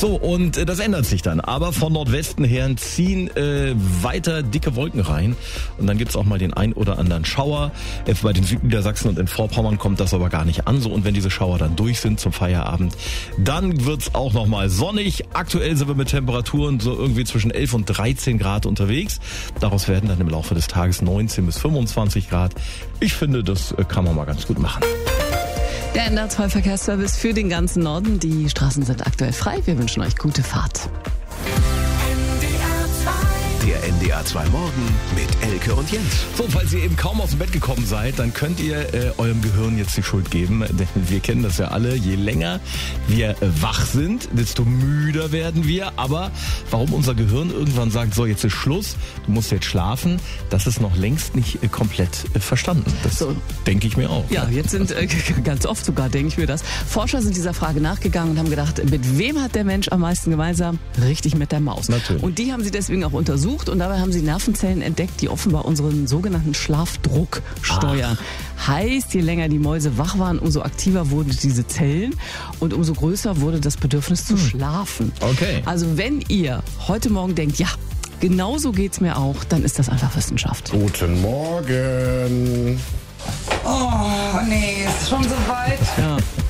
So, und das ändert sich dann. Aber von Nordwesten her ziehen weiter dicke Wolken rein. Und dann gibt's auch mal den ein oder anderen Schauer. Bei den Südniedersachsen und in Vorpommern kommt das aber gar nicht an. So, und wenn diese Schauer dann durch sind zum Feierabend, dann wird's auch noch mal sonnig. Aktuell sind wir mit Temperaturen so irgendwie zwischen 11 und 13 Grad unterwegs. Daraus werden dann im Laufe des Tages 19 bis 25 Grad. Ich finde, das kann man mal ganz gut machen. Der NDR 2 Verkehrsservice für den ganzen Norden. Die Straßen sind aktuell frei. Wir wünschen euch gute Fahrt. Der NDR 2 Morgen mit Elke und Jens. So, falls ihr eben kaum aus dem Bett gekommen seid, dann könnt ihr eurem Gehirn jetzt die Schuld geben. Denn wir kennen das ja alle. Je länger wir wach sind, desto müder werden wir. Aber warum unser Gehirn irgendwann sagt, so, jetzt ist Schluss, du musst jetzt schlafen, das ist noch längst nicht komplett verstanden. Das so denke ich mir auch. Ja, jetzt sind ganz oft sogar, denke ich mir das. Forscher sind dieser Frage nachgegangen und haben gedacht, mit wem hat der Mensch am meisten gemeinsam? Richtig, mit der Maus. Natürlich. Und die haben sie deswegen auch untersucht. Und dabei haben sie Nervenzellen entdeckt, die offenbar unseren sogenannten Schlafdruck steuern. Heißt, je länger die Mäuse wach waren, umso aktiver wurden diese Zellen und umso größer wurde das Bedürfnis zu schlafen. Okay. Also wenn ihr heute Morgen denkt, ja, genauso geht's mir auch, dann ist das einfach Wissenschaft. Guten Morgen. Oh, nee, ist schon so weit. Ja.